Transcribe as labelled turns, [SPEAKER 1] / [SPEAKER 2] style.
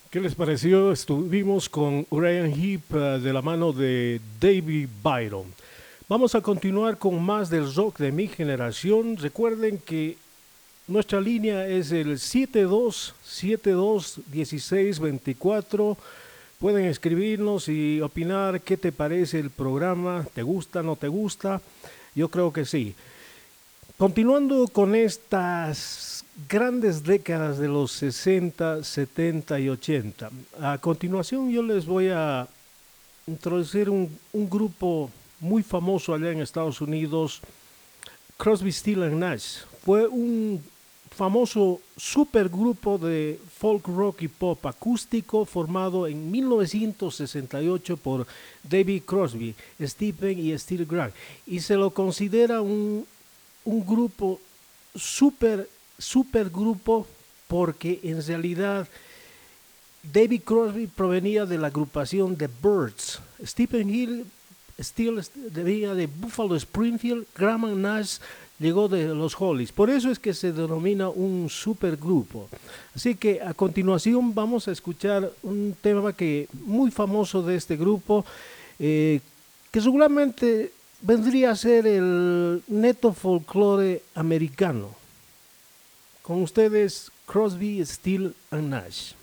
[SPEAKER 1] ¿Qué les pareció? Estuvimos con Uriah Heep de la mano de David Byron. Vamos a continuar con más del rock de mi generación. Recuerden que nuestra línea es el 72721624. Pueden escribirnos y opinar qué te parece el programa. ¿Te gusta, no te gusta? Yo creo que sí. Continuando con estas grandes décadas de los 60, 70 y 80, a continuación yo les voy a introducir un grupo muy famoso allá en Estados Unidos, Crosby, Stills and Nash. Fue un famoso supergrupo de folk rock y pop acústico formado en 1968 por David Crosby, Stephen y Steele Grant, y se lo considera un grupo super grupo, porque en realidad David Crosby provenía de la agrupación The Byrds, Stephen Hill Steele venía de Buffalo Springfield, Graham Nash llegó de los Hollies. Por eso es que se denomina un supergrupo. Así que a continuación vamos a escuchar un tema que muy famoso de este grupo, que seguramente vendría a ser el neto folclore americano. Con ustedes, Crosby, Stills and Nash.